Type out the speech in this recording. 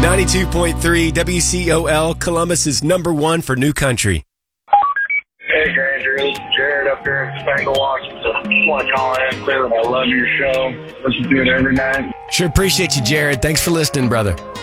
92.3 WCOL, Columbus is number one for new country. Hey, Granger. This is Jared up here in Spangle, Washington. Just want to call in and say that I love your show. Listen to it every night. Sure appreciate you, Jared. Thanks for listening, brother.